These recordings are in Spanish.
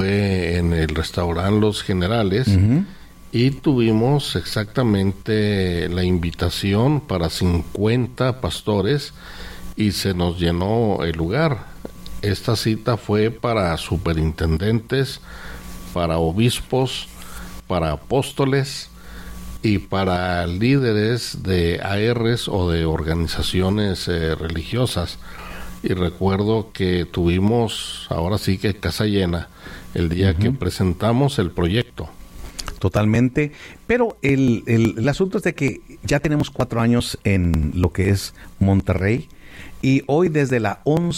fue en el restaurante Los Generales. Y tuvimos exactamente la invitación para 50 pastores y se nos llenó el lugar. Esta cita fue para superintendentes, para obispos, para apóstoles y para líderes de ARs o de organizaciones religiosas. Y recuerdo que tuvimos, ahora sí que casa llena, el día que presentamos el proyecto. Totalmente, pero el asunto es de que ya tenemos 4 años en lo que es Monterrey y hoy desde la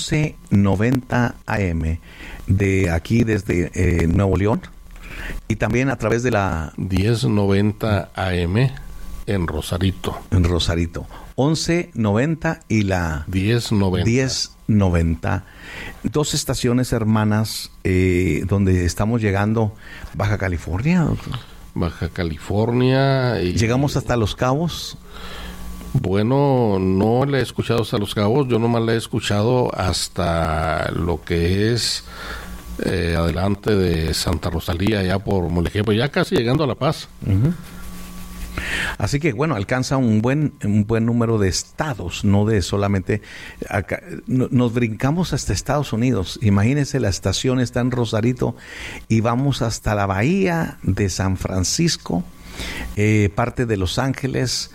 1190 AM de aquí desde Nuevo León y también a través de la 1090 AM en Rosarito. En Rosarito, 1190 y la 1090. 1090. 2 estaciones hermanas donde estamos llegando. Baja California, doctor. Baja California. Y ¿llegamos hasta Los Cabos? Bueno, no le he escuchado hasta Los Cabos, yo nomás le he escuchado hasta lo que es adelante de Santa Rosalía, ya por Molejepo, ya casi llegando a La Paz. Así que bueno, alcanza un buen número de estados, no de solamente acá, nos brincamos hasta Estados Unidos. Imagínense, la estación está en Rosarito y vamos hasta la bahía de San Francisco, parte de Los Ángeles,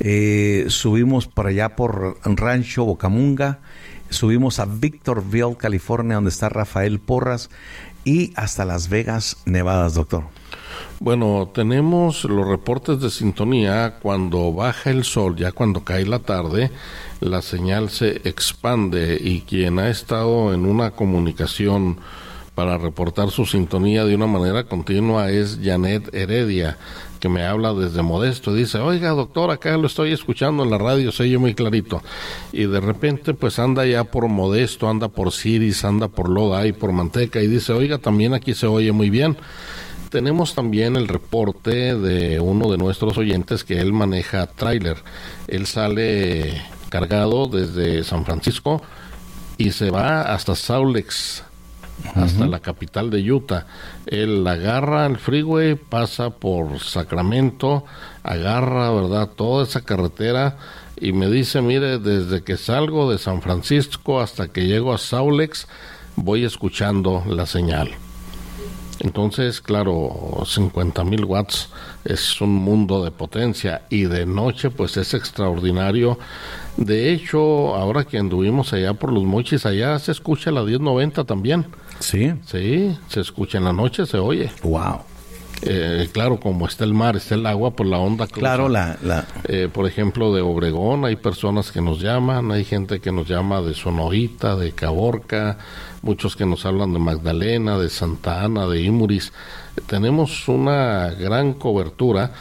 subimos por allá por Rancho Bocamunga, subimos a Victorville, California, donde está Rafael Porras, y hasta Las Vegas, Nevada, doctor. Bueno, tenemos los reportes de sintonía cuando baja el sol, ya cuando cae la tarde, la señal se expande y quien ha estado en una comunicación para reportar su sintonía de una manera continua es Janet Heredia, que me habla desde Modesto. Dice, oiga doctor, acá lo estoy escuchando en la radio, se oye muy clarito. Y de repente pues anda ya por Modesto, anda por Ciris, anda por Lodi, por Manteca y dice, oiga, también aquí se oye muy bien. Tenemos también el reporte de uno de nuestros oyentes que él maneja tráiler. Él sale cargado desde San Francisco y se va hasta Salt Lake, hasta la capital de Utah. Él agarra el freeway, pasa por Sacramento, agarra, ¿verdad?, toda esa carretera y me dice, mire, desde que salgo de San Francisco hasta que llego a Salt Lake, voy escuchando la señal. Entonces, claro, 50,000 watts es un mundo de potencia y de noche pues es extraordinario. De hecho, ahora que anduvimos allá por Los Mochis, allá se escucha la 1090 también. Sí. Sí, se escucha en la noche, se oye. Wow. Claro, como está el mar, está el agua, por la onda cruza. Claro, por ejemplo, de Obregón hay personas que nos llaman, hay gente que nos llama de Sonorita, de Caborca, muchos que nos hablan de Magdalena, de Santa Ana, de Imuris. Tenemos una gran cobertura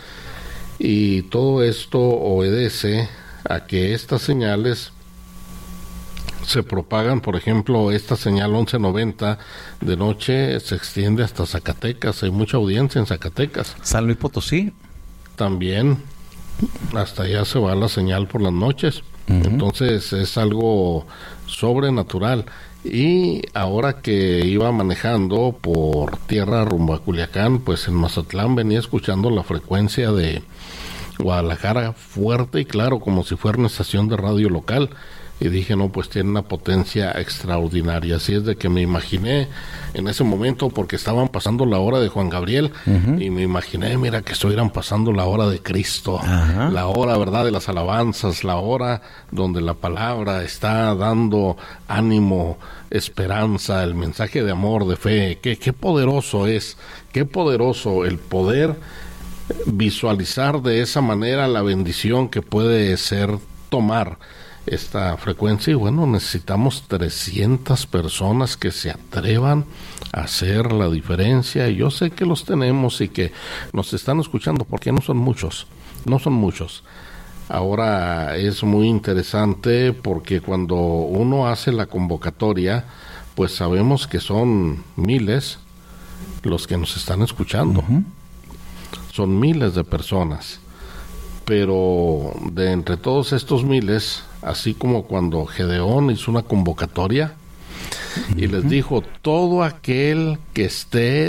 y todo esto obedece a que estas señales se propagan. Por ejemplo, esta señal 1190 de noche se extiende hasta Zacatecas, hay mucha audiencia en Zacatecas. San Luis Potosí. También, hasta allá se va la señal por las noches. Entonces es algo sobrenatural. Y ahora que iba manejando por tierra rumbo a Culiacán, pues en Mazatlán venía escuchando la frecuencia de Guadalajara fuerte y claro, como si fuera una estación de radio local. Y dije, no, pues tiene una potencia extraordinaria. Así es de que me imaginé en ese momento, porque estaban pasando la hora de Juan Gabriel, y me imaginé, mira, que estuvieran pasando la hora de Cristo, la hora, ¿verdad?, de las alabanzas, la hora donde la palabra está dando ánimo, esperanza, el mensaje de amor, de fe. Qué poderoso es, qué poderoso el poder visualizar de esa manera la bendición que puede ser tomar esta frecuencia. Y bueno, necesitamos 300 personas que se atrevan a hacer la diferencia. Y yo sé que los tenemos y que nos están escuchando, porque no son muchos. Ahora es muy interesante porque cuando uno hace la convocatoria, pues sabemos que son miles los que nos están escuchando. Son miles de personas. Pero de entre todos estos miles, así como cuando Gedeón hizo una convocatoria, y les dijo, todo aquel que esté